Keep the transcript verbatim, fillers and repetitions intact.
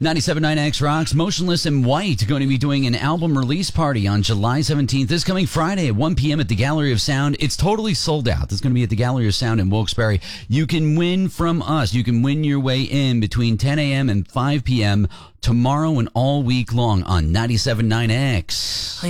ninety-seven point nine X Rocks, Motionless in White, going to be doing an album release party on July seventeenth, this coming Friday at one p.m. at the Gallery of Sound. It's totally sold out. It's going to be at the Gallery of Sound in Wilkes-Barre. You can win from us. You can win your way in between ten a.m. and five p.m. tomorrow and all week long on ninety-seven point nine X.